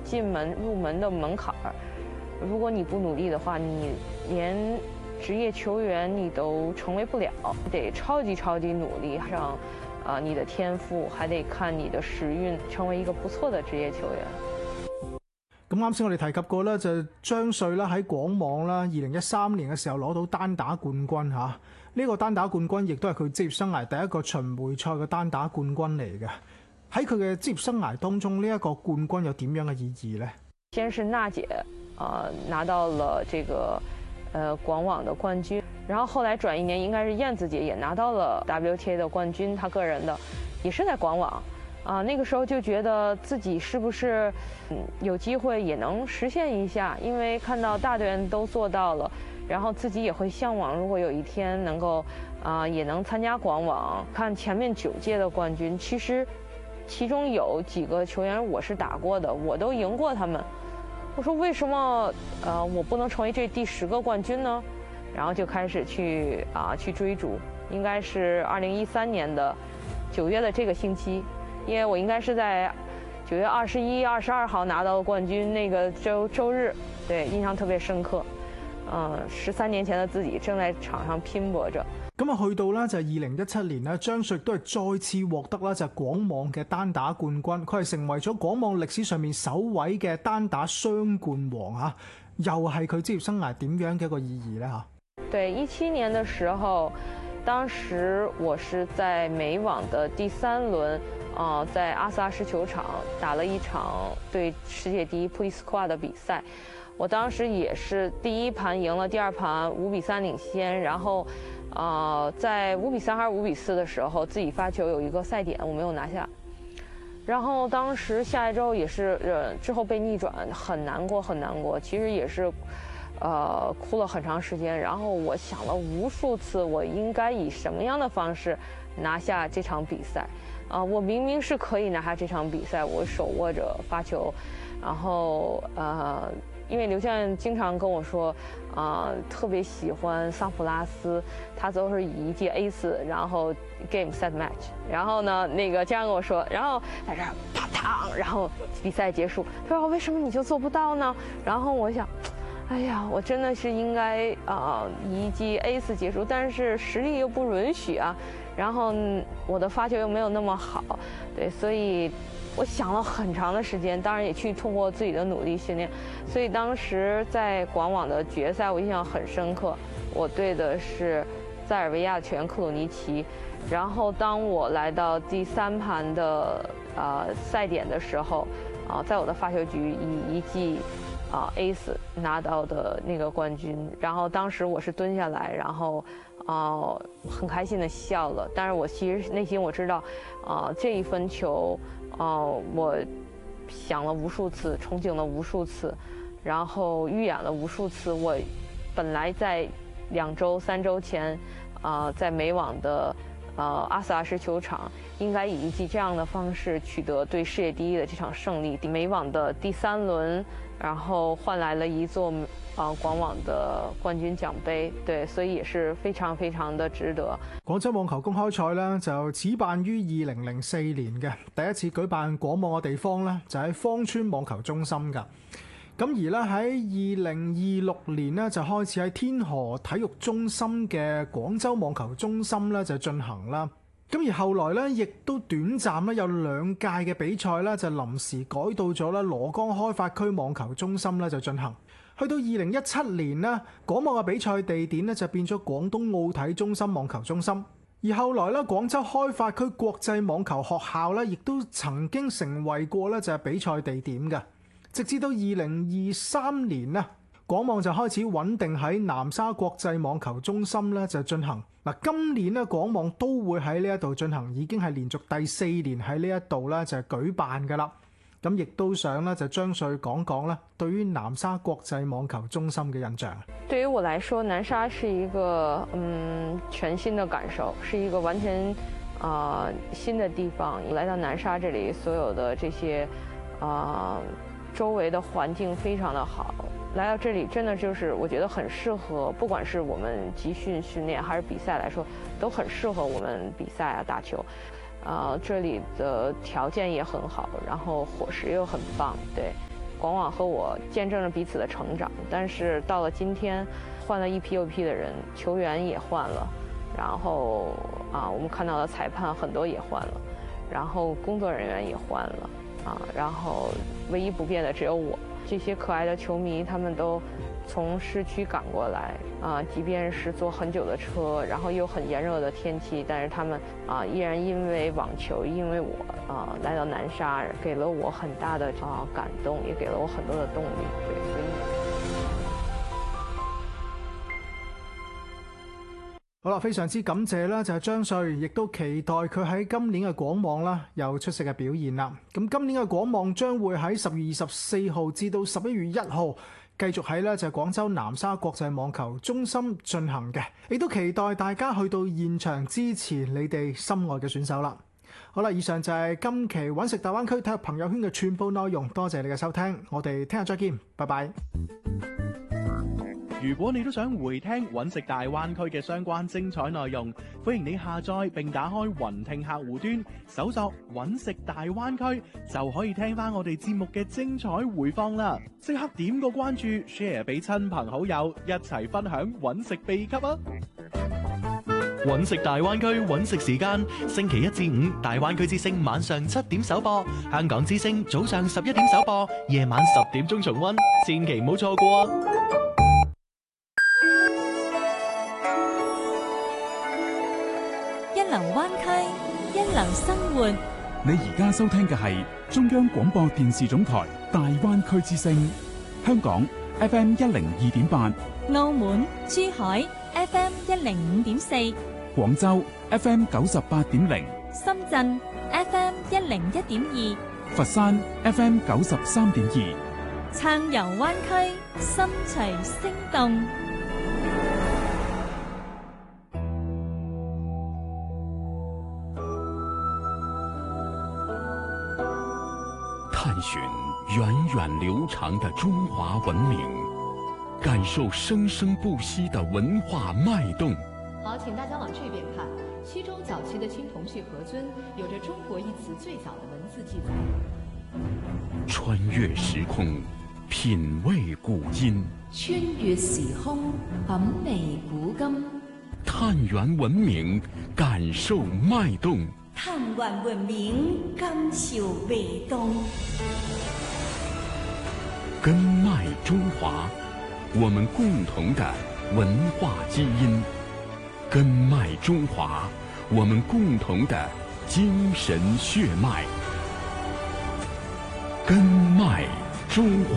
入门的门槛儿。如果你不努力的话，你连职业球员你都成为不了，得超级努力，上你的天賦，還得看你的時運，成為一個不錯的職業球員。 咁啱先我哋提及過啦，就張帥啦喺廣網啦，2013年嘅時候攞到單打冠軍嚇。呢個單打冠軍亦都係佢職業生涯第一個巡迴賽嘅單打冠軍嚟嘅。喺佢嘅職業生涯當中，呢一個冠軍有點樣嘅意義呢？ 先是娜姐拿到了這個廣網的冠軍，然後後來轉一年應該是燕子姐也拿到了 WTA 的冠軍，她個人的也是在廣網那個時候就覺得自己是不是有機會也能實現一下，因為看到大隊人都做到了，然後自己也會向往，如果有一天能夠也能參加廣網。看前面9屆的冠軍，其實其中有幾個球員我是打過的，我都贏過他們。我說為什麼我不能成為這第10個冠軍呢？然後就開始去追逐，應該是2013年的9月的這個星期，因為我應該是在9月21、22號拿到冠軍，那個周日，對，印象特別深刻。13年前的自己正在場上拼搏着。 咁啊，去到咧就係2017年咧，張帥都係再次獲得啦就係廣網嘅單打冠軍，佢係成為咗廣網歷史上面首位嘅單打雙冠王嚇，又係佢職業生涯點樣嘅一個意義咧嚇？ 對，17年的時候，當時我是在美網的第3輪，在阿斯拉什球場打了一場對世界第一普利斯科娃的比賽。我當時也是第一盤贏了，第二盤5比3領先，然後在5比3還是5比4的時候，自己發球有一個賽點我沒有拿下，然後當時下來之後也是之後被逆轉，很難過，其實也是哭了很長時間。然後我想了無數次，我應該以什麼樣的方式拿下這場比賽我明明是可以拿下這場比賽，我手握着發球，然後因為劉教練經常跟我說特別喜歡桑普拉斯，他都是以一記 ace 然後 game set match， 然後呢那個這樣跟我說，然後在這兒啪嗒，然後比賽結束，他說為什麼你就做不到呢？然後我想哎呀，我真的是應該以一記 ace 結束，但是實力又不允許啊，然後我的發球又沒有那麼好，對，所以我想了很長的時間，當然也去通過自己的努力訓練，所以當時在廣網的決賽我印象很深刻，我對的是塞爾維亞的球員克魯尼奇，然後當我來到第3盤的賽點的時候在我的發球局以一記ace 拿到的那個冠軍，然後當時我是蹲下來，然後很開心的笑了，但是我其實內心我知道這一分球我想了無數次，憧憬了無數次，然後預演了無數次。我本來在2周3周前在美網的阿斯拉什球場應該以一記這樣的方式取得對世界第一的這場勝利，美網的第3輪，然後換來了一座廣網的冠軍獎杯，對，所以也是非常非常的值得。 廣州網球公開賽呢就始辦於2004年嘅，第一次舉辦廣網嘅地方呢就喺芳村網球中心㗎。咁而咧喺2026年呢就開始喺天河體育中心嘅廣州網球中心咧就進行啦。咁而後來咧，亦都短暫咧有2屆嘅比賽咧，就臨時改到咗咧蘿崗開發區網球中心咧就進行。去到2017年呢，廣網嘅比賽地點咧就變咗廣東奧體中心網球中心。而後來咧，廣州開發區國際網球學校咧，亦都曾經成為過咧就係比賽地點嘅。直至到2023年呢，廣網就開始穩定喺南沙國際網球中心咧就進行。嗱，今年咧廣網都會喺呢一度進行，已經係連續第4年喺呢一度咧就係舉辦㗎啦。咁亦都想咧就張帥講講咧對於南沙國際網球中心嘅印象。 對於我來說，南沙是一個全新的感受，是一個完全新的地方。來到南沙這裡，所有的這些周圍的環境非常的好。來到這裡真的就是我覺得很適合，不管是我們集訓訓練還是比賽來說，都很適合我們比賽啊打球。這裡的條件也很好，然後伙食又很棒，對。 广网和我见证了彼此的成长。但是到了今天，换了一批又一批的人，球员也换了，然后我们看到的裁判很多也换了，然后工作人员也换了，然后唯一不变的只有我。这些可爱的球迷，他们都从市区赶过来即便是坐很久的车，然后又很炎热的天气，但是他们依然因为网球，因为我来到南沙，给了我很大的感动，也给了我很多的动力。对，所以。 好啦，非常之感謝啦，就係張帥，亦都期待佢喺今年嘅廣網啦有出色嘅表現啦。咁今年嘅廣網將會喺10月24號至到11月1號繼續喺咧就係廣州南沙國際網球中心進行嘅，亦都期待大家去到現場支持你哋心愛嘅選手啦。好啦，以上就係今期揾食大灣區體育朋友圈嘅全部內容，多謝你嘅收聽，我哋聽日再見，拜拜。 如果你都想回聽揾食大灣區嘅相關精彩內容，歡迎你下載並打開雲聽客戶端，搜索揾食大灣區，就可以聽翻我哋節目嘅精彩回放啦！即刻點個關注 ，share 俾親朋好友，一齊分享揾食秘笈啊！揾食大灣區揾食時間，星期一至五大灣區之聲晚上7點首播，香港之聲早上11點首播，夜晚10點鐘重溫，千祈唔好錯過啊！ 一流灣區，一流生活。 你而家收聽嘅係中央廣播電視總台大灣區之聲，香港 FM 102.8， 澳門、珠海 FM 105.4， 廣州 FM 98.0， 深圳 FM 101.2， 佛山 FM 93.2， 暢遊灣區，心隨聲動。 探寻源远流长的中华文明，感受生生不息的文化脉动。 好，请大家往这边看。西周早期的青铜器盒尊有着中国一词最早的文字记载。 穿越时空，品味古今。 穿越時空，品味古今。 探源文明，感受脉動。 探源文明，感受味動。 根脉中華，我們共同的文化基因。根脉中華，我們共同的精神血脈。根脉中華。